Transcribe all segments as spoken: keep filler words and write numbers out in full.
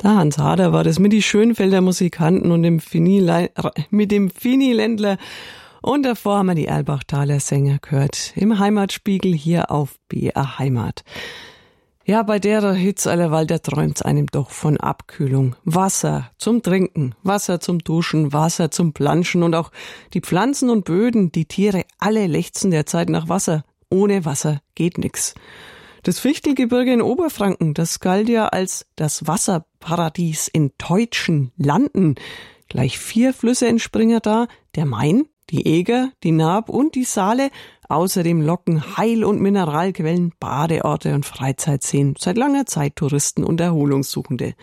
Der Hans Hader war das mit die Schönfelder Musikanten und dem Fini, mit dem Fini-Ländler. Und davor haben wir die Erlbachtaler Sänger gehört. Im Heimatspiegel hier auf B R Heimat. Ja, bei der Hitze allerweil, da träumt's einem doch von Abkühlung. Wasser zum Trinken, Wasser zum Duschen, Wasser zum Planschen und auch die Pflanzen und Böden, die Tiere, alle lechzen derzeit nach Wasser. Ohne Wasser geht nix. Das Fichtelgebirge in Oberfranken, das galt ja als das Wasserparadies in deutschen Landen. Gleich vier Flüsse entspringen da, der Main, die Eger, die Naab und die Saale. Außerdem locken Heil- und Mineralquellen, Badeorte und Freizeitseen seit langer Zeit Touristen und Erholungssuchende.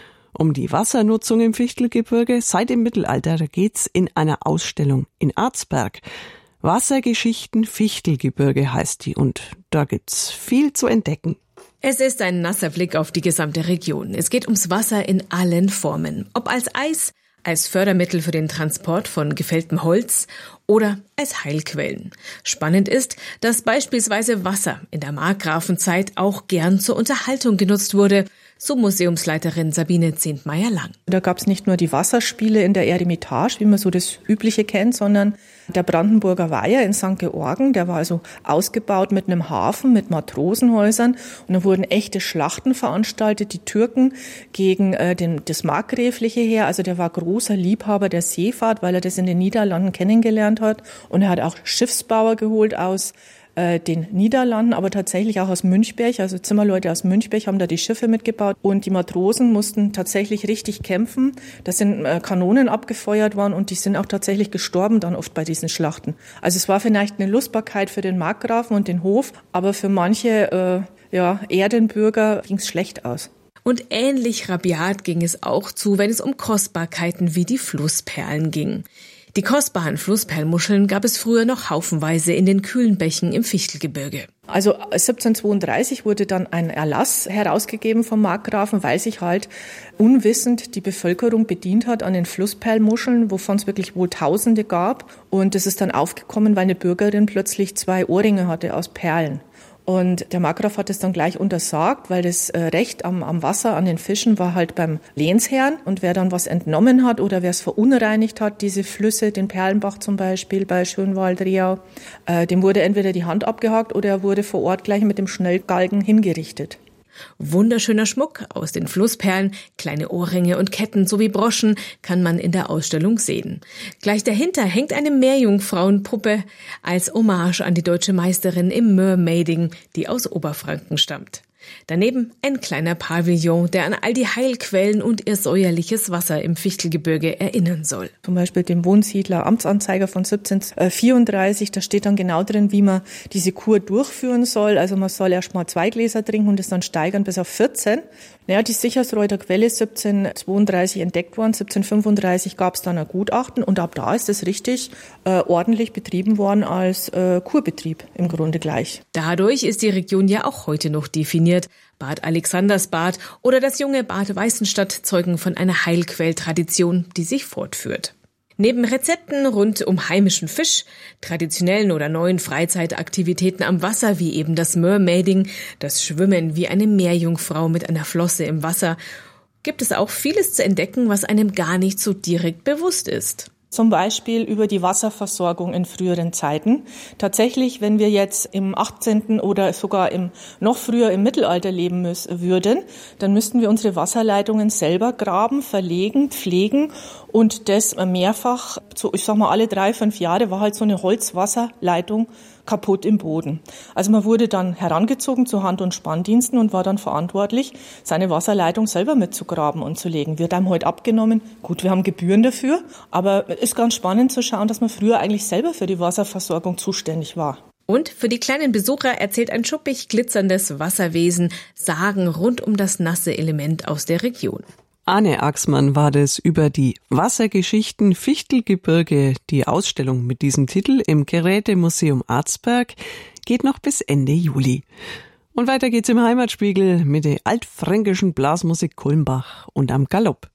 Um die Wassernutzung im Fichtelgebirge seit dem Mittelalter geht's in einer Ausstellung in Arzberg. Wassergeschichten Fichtelgebirge heißt die und da gibt's viel zu entdecken. Es ist ein nasser Blick auf die gesamte Region. Es geht ums Wasser in allen Formen. Ob als Eis, als Fördermittel für den Transport von gefälltem Holz oder als Heilquellen. Spannend ist, dass beispielsweise Wasser in der Markgrafenzeit auch gern zur Unterhaltung genutzt wurde, so Museumsleiterin Sabine Zehntmeier-Lang. Da gab es nicht nur die Wasserspiele in der Eremitage, wie man so das Übliche kennt, sondern der Brandenburger Weiher in Sankt Georgen, der war also ausgebaut mit einem Hafen, mit Matrosenhäusern und da wurden echte Schlachten veranstaltet, die Türken gegen äh, den, das markgräfliche Heer, also der war großer Liebhaber der Seefahrt, weil er das in den Niederlanden kennengelernt hat und er hat auch Schiffsbauer geholt aus äh, den Niederlanden, aber tatsächlich auch aus Münchberg, also Zimmerleute aus Münchberg haben da die Schiffe mitgebaut und die Matrosen mussten tatsächlich richtig kämpfen. Da sind äh, Kanonen abgefeuert worden und die sind auch tatsächlich gestorben dann oft bei diesen Schlachten. Also es war vielleicht eine Lustbarkeit für den Markgrafen und den Hof, aber für manche äh, ja, Erdenbürger ging es schlecht aus. Und ähnlich rabiat ging es auch zu, wenn es um Kostbarkeiten wie die Flussperlen ging. Die kostbaren Flussperlmuscheln gab es früher noch haufenweise in den kühlen Bächen im Fichtelgebirge. Also siebzehnhundertzweiunddreißig wurde dann ein Erlass herausgegeben vom Markgrafen, weil sich halt unwissend die Bevölkerung bedient hat an den Flussperlmuscheln, wovon es wirklich wohl Tausende gab. Und das ist dann aufgekommen, weil eine Bürgerin plötzlich zwei Ohrringe hatte aus Perlen. Und der Markgraf hat es dann gleich untersagt, weil das Recht am, am Wasser, an den Fischen war halt beim Lehnsherrn. Und wer dann was entnommen hat oder wer es verunreinigt hat, diese Flüsse, den Perlenbach zum Beispiel bei Schönwald-Riau, äh, dem wurde entweder die Hand abgehakt oder er wurde vor Ort gleich mit dem Schnellgalgen hingerichtet. Wunderschöner Schmuck aus den Flussperlen, kleine Ohrringe und Ketten sowie Broschen kann man in der Ausstellung sehen. Gleich dahinter hängt eine Meerjungfrauenpuppe als Hommage an die deutsche Meisterin im Mermaiding, die aus Oberfranken stammt. Daneben ein kleiner Pavillon, der an all die Heilquellen und ihr säuerliches Wasser im Fichtelgebirge erinnern soll. Zum Beispiel den Wohnsiedler Amtsanzeiger von siebzehnhundertvierunddreißig, da steht dann genau drin, wie man diese Kur durchführen soll. Also man soll erst mal zwei Gläser trinken und es dann steigern bis auf vierzehn. Naja, die Sichersreuter Quelle ist siebzehnhundertzweiunddreißig entdeckt worden, siebzehnhundertfünfunddreißig gab es dann ein Gutachten und ab da ist es richtig äh, ordentlich betrieben worden als äh, Kurbetrieb im Grunde gleich. Dadurch ist die Region ja auch heute noch definiert. Bad Alexandersbad oder das junge Bad Weißenstadt zeugen von einer Heilquelltradition, die sich fortführt. Neben Rezepten rund um heimischen Fisch, traditionellen oder neuen Freizeitaktivitäten am Wasser wie eben das Mermaiding, das Schwimmen wie eine Meerjungfrau mit einer Flosse im Wasser, gibt es auch vieles zu entdecken, was einem gar nicht so direkt bewusst ist. Zum Beispiel über die Wasserversorgung in früheren Zeiten. Tatsächlich, wenn wir jetzt im achtzehnten oder sogar im noch früher im Mittelalter leben müssen, würden, dann müssten wir unsere Wasserleitungen selber graben, verlegen, pflegen und das mehrfach, so ich sag mal alle drei, fünf Jahre war halt so eine Holzwasserleitung kaputt im Boden. Also man wurde dann herangezogen zu Hand- und Spanndiensten und war dann verantwortlich, seine Wasserleitung selber mitzugraben und zu legen. Wird einem heute abgenommen. Gut, wir haben Gebühren dafür, aber es ist ganz spannend zu schauen, dass man früher eigentlich selber für die Wasserversorgung zuständig war. Und für die kleinen Besucher erzählt ein schuppig glitzerndes Wasserwesen Sagen rund um das nasse Element aus der Region. Arne Axmann war das über die Wassergeschichten Fichtelgebirge. Die Ausstellung mit diesem Titel im Gerätemuseum Arzberg geht noch bis Ende Juli. Und weiter geht's im Heimatspiegel mit der altfränkischen Blasmusik Kulmbach und am Galopp.